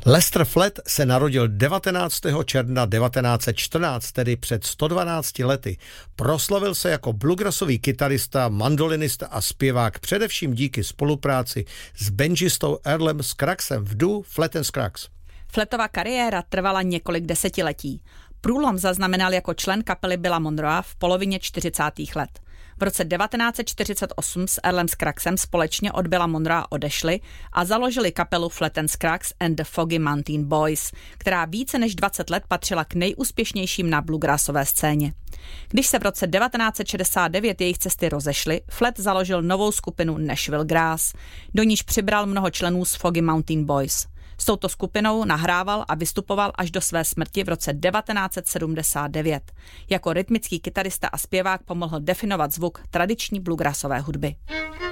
Lester Flatt se narodil 19. června 1914, tedy před 112 lety. Proslavil se jako bluegrassový kytarista, mandolinista a zpěvák především díky spolupráci s benžistou Earlem Scruggsem v duo Flatt & Scruggs. Flattova kariéra trvala několik desetiletí. Průlom zaznamenal jako člen kapely Billa Monroe v polovině 40. let. V roce 1948 s Earlem Scruggsem společně od Billa Monroe odešli a založili kapelu Flatt & Scruggs and the Foggy Mountain Boys, která více než 20 let patřila k nejúspěšnějším na bluegrassové scéně. Když se v roce 1969 jejich cesty rozešly, Flatt založil novou skupinu Nashville Grass, do níž přibral mnoho členů z Foggy Mountain Boys. S touto skupinou nahrával a vystupoval až do své smrti v roce 1979. Jako rytmický kytarista a zpěvák pomohl definovat zvuk tradiční bluegrassové hudby.